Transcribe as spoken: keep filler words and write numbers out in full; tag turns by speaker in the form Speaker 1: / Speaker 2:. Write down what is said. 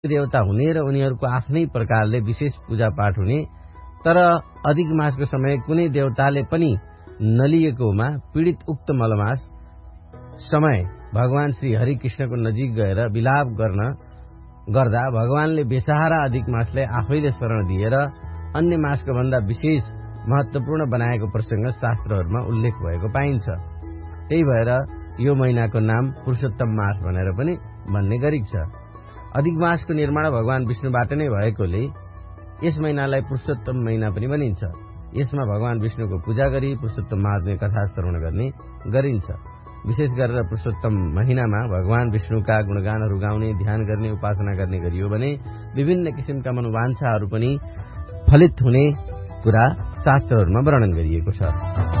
Speaker 1: देवता हुने र उनीहरूको आफ्नै प्रकारले विशेष पूजापाठ हुने, तर अधिक मासको समय कुनै देवताले पनि नलिएकोमा पीडित उक्त मलमास समय भगवान श्री हरिकृष्णको नजिक गएर विलाप गर्न गर्दा भगवानले बेसहारा अधिक मासलाई आफैले शरण दिएर अन्य मासको भन्दा विशेष महत्वपूर्ण बनाएको प्रसंग शास्त्रहरूमा उल्लेख भएको पाइन्छ। त्यही भएर यो महिनाको नाम पुरुषोत्तम मास भनेर पनि भन्ने गरिन्छ। अधिक मासको निर्माण भगवान विष्णुबाट नै भएकोले यस महिनालाई पुरुषोत्तम महिना पनि भनिन्छ। यसमा भगवान विष्णुको पूजा गरी पुरुषोत्तम महात्म्य कथा श्रवण गर्ने गरिन्छ। विशेष गरेर पुरुषोत्तम महिनामा भगवान विष्णुका गुणगानहरू गाउने, ध्यान गर्ने, उपासना गर्ने गरियो भने विभिन्न किसिमका मनोवाञ्छाहरू पनि फलित हुने कुरा शास्त्रहरूमा वर्णन गरिएको छ।